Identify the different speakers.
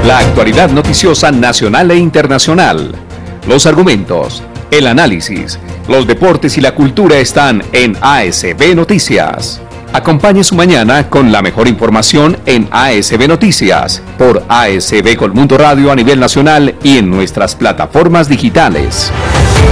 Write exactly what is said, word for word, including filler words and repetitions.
Speaker 1: La actualidad noticiosa nacional e internacional. Los argumentos, el análisis, los deportes y la cultura están en A S B Noticias. Acompañe su mañana con la mejor información en A S B Noticias, por A S B Colmundo Radio a nivel nacional y en nuestras plataformas digitales.